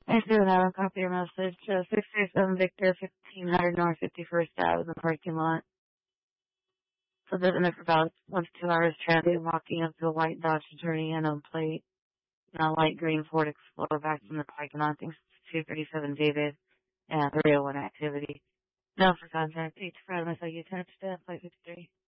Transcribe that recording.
I still have a copy of your message. 637 Victor, 1500 North 51st Ave in the parking lot. So there's enough for about 1 to 2 hours transit walking up to a white Dodge turning in on plate. And a light green Ford Explorer back from the parking lot. Thanks to 237 David and 301 activity. No for contact. 8 Friday, I saw you attached to 553.